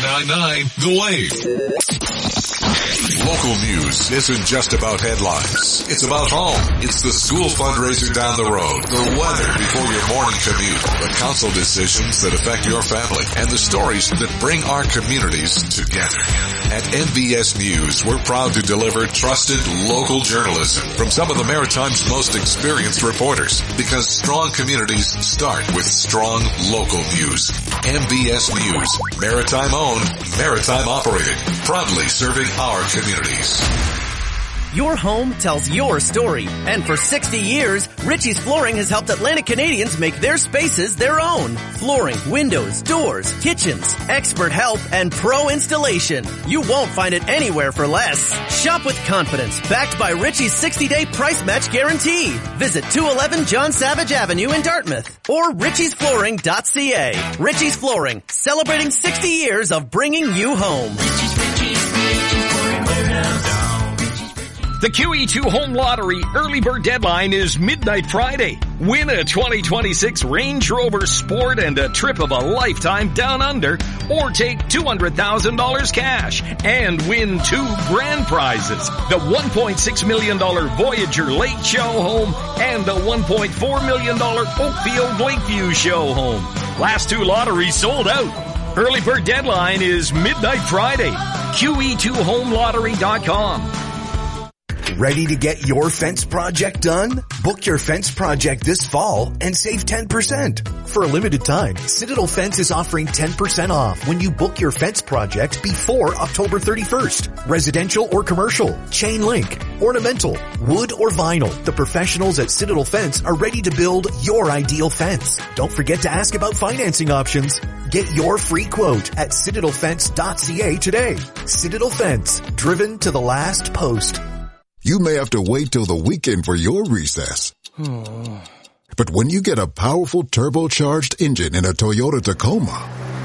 89.9 The Wave. Local news isn't just about headlines. It's about home. It's the school fundraiser down the road, the weather before your morning commute, the council decisions that affect your family, and the stories that bring our communities together. At NBS News, we're proud to deliver trusted local journalism from some of the Maritime's most experienced reporters, because strong communities start with strong local news. NBS News, Maritime owned, Maritime operated, proudly serving our communities. Your home tells your story. And for 60 years, Ritchie's Flooring has helped Atlantic Canadians make their spaces their own. Flooring, windows, doors, kitchens, expert help, and pro installation. You won't find it anywhere for less. Shop with confidence, backed by Ritchie's 60-day price match guarantee. Visit 211 John Savage Avenue in Dartmouth or ritchiesflooring.ca. Ritchie's Flooring, celebrating 60 years of bringing you home. The QE2 Home Lottery Early Bird Deadline is midnight Friday. Win a 2026 Range Rover Sport and a trip of a lifetime down under, or take $200,000 cash and win 2 grand prizes. The $1.6 million Voyager Lake Show Home and the $1.4 million Oakfield Lakeview Show Home. Last 2 lotteries sold out. Early Bird Deadline is midnight Friday. QE2HomeLottery.com. Ready to get your fence project done? Book your fence project this fall and save 10%. For a limited time, Citadel Fence is offering 10% off when you book your fence project before October 31st. Residential or commercial, chain link, ornamental, wood or vinyl. The professionals at Citadel Fence are ready to build your ideal fence. Don't forget to ask about financing options. Get your free quote at citadelfence.ca today. Citadel Fence, driven to the last post. You may have to wait till the weekend for your recess. But when you get a powerful turbocharged engine in a Toyota Tacoma,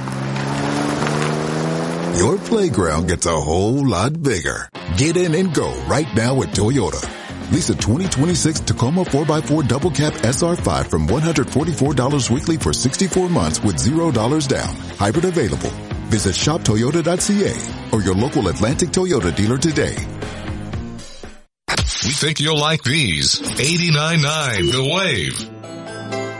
your playground gets a whole lot bigger. Get in and go right now at Toyota. Lease a 2026 Tacoma 4x4 Double Cab SR5 from $144 weekly for 64 months with $0 down. Hybrid available. Visit shoptoyota.ca or your local Atlantic Toyota dealer today. We think you'll like these. 89.9 The Wave.